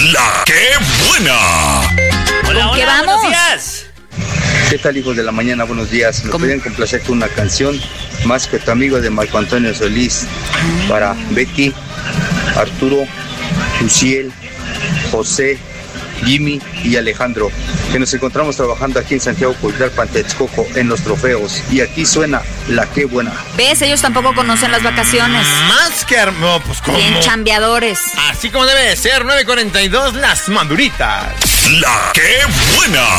La que buena. Hola, ¿Con qué hola, vamos? buenos días. ¿Qué tal, hijos de la mañana? Buenos días. Me podrían complacer con una canción más que tu amigo de Marco Antonio Solís para Betty, Arturo, Luciel, José, Jimmy y Alejandro, que nos encontramos trabajando aquí en Santiago Cultural Texcoco en los trofeos. Y aquí suena La que buena. ¿Ves? Ellos tampoco conocen las vacaciones. Más que no, pues ¿cómo? Bien chambeadores. Así como debe de ser, 9:42, las maduritas. La que buena.